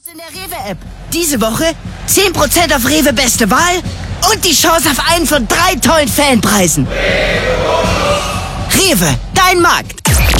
In der Rewe-App. Diese Woche 10% auf Rewe Beste Wahl und die Chance auf einen von 3 tollen Fanpreisen. Rewe, dein Markt.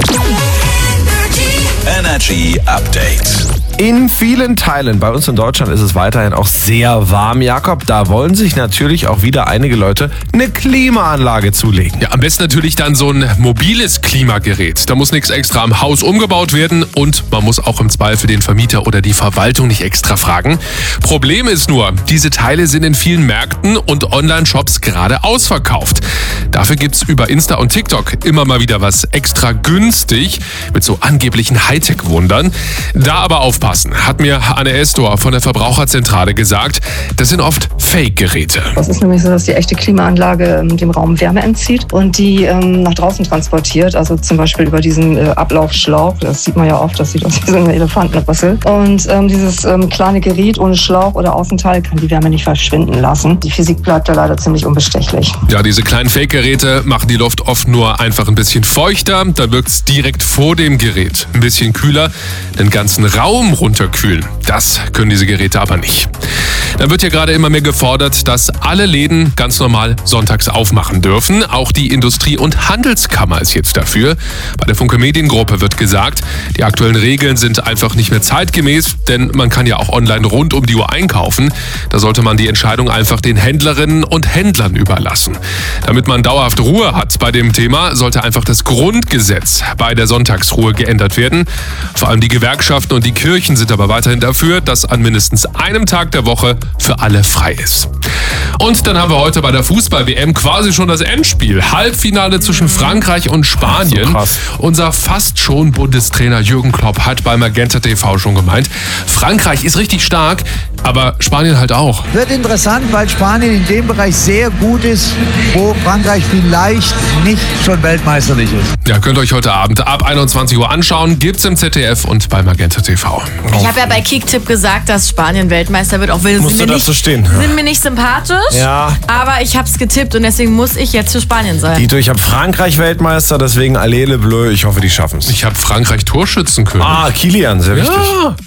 Energy Update. In vielen Teilen bei uns in Deutschland ist es weiterhin auch sehr warm, Jakob. Da wollen sich natürlich auch wieder einige Leute eine Klimaanlage zulegen. Ja, am besten natürlich dann so ein mobiles Klimagerät. Da muss nichts extra am Haus umgebaut werden und man muss auch im Zweifel den Vermieter oder die Verwaltung nicht extra fragen. Problem ist nur, diese Teile sind in vielen Märkten und Online-Shops gerade ausverkauft. Dafür gibt's über Insta und TikTok immer mal wieder was extra günstig mit so angeblichen Hightech-Wundern. Da aber aufpassen, hat mir Anne Estor von der Verbraucherzentrale gesagt, das sind oft Fake-Geräte. Es ist nämlich so, dass die echte Klimaanlage dem Raum Wärme entzieht und die nach draußen transportiert, also zum Beispiel über diesen Ablaufschlauch. Das sieht man ja oft, das sieht aus wie so eine Elefantenrüssel. Und dieses kleine Gerät ohne Schlauch oder Außenteil kann die Wärme nicht verschwinden lassen. Die Physik bleibt da leider ziemlich unbestechlich. Ja, diese kleinen Fake-Geräte machen die Luft oft nur einfach ein bisschen feuchter, dann wirkt es direkt vor dem Gerät ein bisschen kühler, den ganzen Raum runterkühlen. Das können diese Geräte aber nicht. Dann wird ja gerade immer mehr gefordert, dass alle Läden ganz normal sonntags aufmachen dürfen. Auch die Industrie- und Handelskammer ist jetzt dafür. Bei der Funke Mediengruppe wird gesagt, die aktuellen Regeln sind einfach nicht mehr zeitgemäß, denn man kann ja auch online rund um die Uhr einkaufen. Da sollte man die Entscheidung einfach den Händlerinnen und Händlern überlassen. Damit man dauerhaft Ruhe hat bei dem Thema, sollte einfach das Grundgesetz bei der Sonntagsruhe geändert werden. Vor allem die Gewerkschaften und die Kirchen sind aber weiterhin dafür, dass an mindestens einem Tag der Woche für alle frei ist. Und dann haben wir heute bei der Fußball-WM quasi schon das Endspiel. Halbfinale zwischen Frankreich und Spanien. So krass. Unser fast schon Bundestrainer Jürgen Klopp hat bei Magenta TV schon gemeint, Frankreich ist richtig stark, aber Spanien halt auch. Wird interessant, weil Spanien in dem Bereich sehr gut ist, wo Frankreich vielleicht nicht schon weltmeisterlich ist. Ja, könnt ihr euch heute Abend ab 21 Uhr anschauen. Gibt's im ZDF und bei Magenta TV. Ich habe ja bei Kicktipp gesagt, dass Spanien Weltmeister wird, auch wenn Musst du dazu stehen? sind mir nicht sympathisch. Ja. Aber ich habe es getippt und deswegen muss ich jetzt für Spanien sein. Dito, ich habe Frankreich Weltmeister, deswegen Allez Bleu. Ich hoffe, die schaffen es. Ich habe Frankreich Torschützenkönig. Kilian, sehr wichtig. Ja.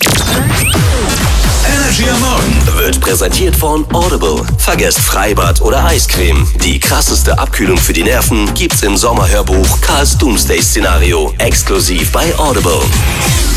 Energy am Morgen wird präsentiert von Audible. Vergesst Freibad oder Eiscreme. Die krasseste Abkühlung für die Nerven gibt's im Sommerhörbuch Karls Doomsday-Szenario. Exklusiv bei Audible.